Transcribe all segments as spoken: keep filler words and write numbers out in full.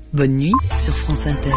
Bonne nuit sur France Inter.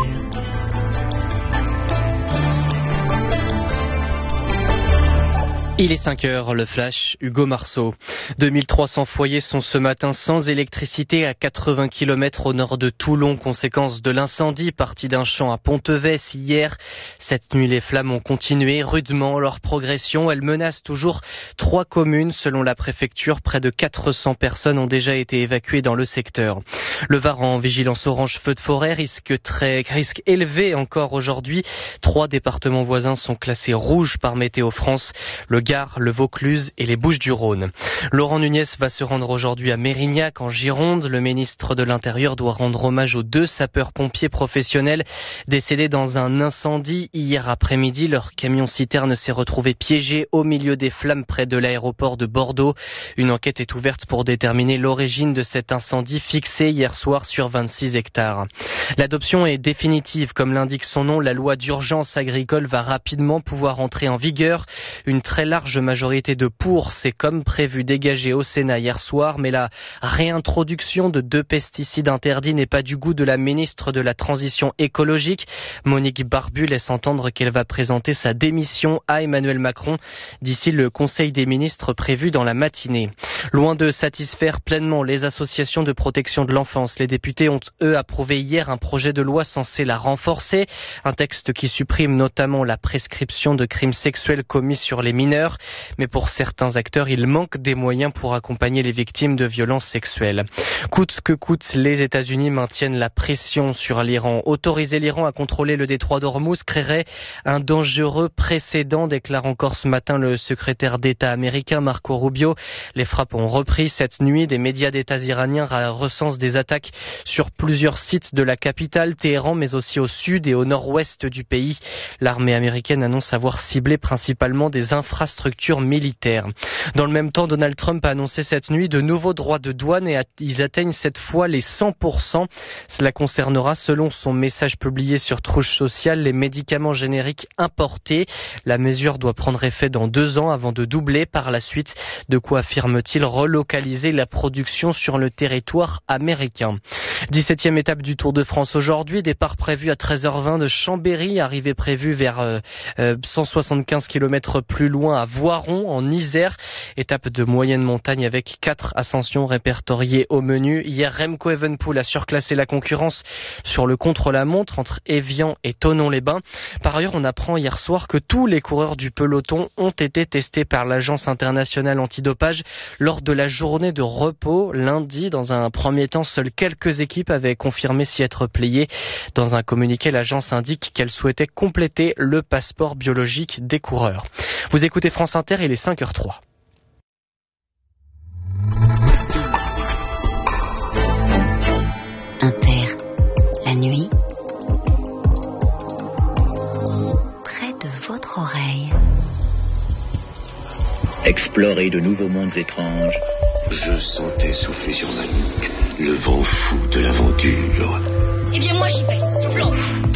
Il est cinq heures, le flash, Hugo Marceau. deux mille trois cents foyers sont ce matin sans électricité à quatre-vingts kilomètres au nord de Toulon, conséquence de l'incendie parti d'un champ à Ponteves hier. Cette nuit, les flammes ont continué rudement leur progression. Elles menacent toujours trois communes. Selon la préfecture, près de quatre cents personnes ont déjà été évacuées dans le secteur. Le Var en vigilance orange feu de forêt, risque très, risque élevé encore aujourd'hui. Trois départements voisins sont classés rouges par Météo France. Le Gard, le Vaucluse et les Bouches-du-Rhône. Laurent Nunez va se rendre aujourd'hui à Mérignac, en Gironde. Le ministre de l'Intérieur doit rendre hommage aux deux sapeurs-pompiers professionnels décédés dans un incendie. Hier après-midi, leur camion-citerne s'est retrouvé piégé au milieu des flammes près de l'aéroport de Bordeaux. Une enquête est ouverte pour déterminer l'origine de cet incendie fixé hier soir sur vingt-six hectares. L'adoption est définitive. Comme l'indique son nom, la loi d'urgence agricole va rapidement pouvoir entrer en vigueur. Une très large majorité de pour, c'est comme prévu dégagé au Sénat hier soir, mais la réintroduction de deux pesticides interdits n'est pas du goût de la ministre de la Transition écologique. Monique Barbu laisse entendre qu'elle va présenter sa démission à Emmanuel Macron d'ici le Conseil des ministres prévu dans la matinée. Loin de satisfaire pleinement les associations de protection de l'enfance, les députés ont eux approuvé hier un projet de loi censé la renforcer, un texte qui supprime notamment la prescription de crimes sexuels commis sur les mineurs. Mais pour certains acteurs, il manque des moyens pour accompagner les victimes de violences sexuelles. Coûte que coûte, les États-Unis maintiennent la pression sur l'Iran. Autoriser l'Iran à contrôler le détroit d'Ormuz créerait un dangereux précédent, déclare encore ce matin le secrétaire d'État américain Marco Rubio. Les frappes ont repris cette nuit. Des médias d'État iraniens recensent des attaques sur plusieurs sites de la capitale, Téhéran, mais aussi au sud et au nord-ouest du pays. L'armée américaine annonce avoir ciblé principalement des infrastructures militaires. Dans le même temps, Donald Trump a annoncé cette nuit de nouveaux droits de douane et ils atteignent cette fois les cent pour cent. Cela concernera, selon son message publié sur Truth Social, les médicaments génériques importés. La mesure doit prendre effet dans deux ans avant de doubler par la suite. De quoi affirme-t-il relocaliser la production sur le territoire américain. dix-septième étape du Tour de France aujourd'hui. Départ prévu à treize heures vingt de Chambéry. Arrivée prévue vers euh, euh, cent soixante-quinze kilomètres plus loin à Voiron en Isère. Étape de moyenne montagne avec quatre ascensions répertoriées au menu. Hier, Remco Evenepoel a surclassé la concurrence sur le contre-la-montre entre Évian et Thonon-les-Bains. Par ailleurs, on apprend hier soir que tous les coureurs du peloton ont été testés par l'Agence internationale antidopage lors de la journée de repos lundi. Dans un premier temps, seules quelques équipes avaient confirmé s'y être pliées. Dans un communiqué, l'agence indique qu'elle souhaitait compléter le passeport biologique des coureurs. Vous écoutez France Inter, il est cinq heures trois. Inter, la nuit, près de votre oreille. Explorer de nouveaux mondes étranges. Je sentais souffler sur ma nuque le vent fou de l'aventure. Eh bien moi j'y vais, je plonge.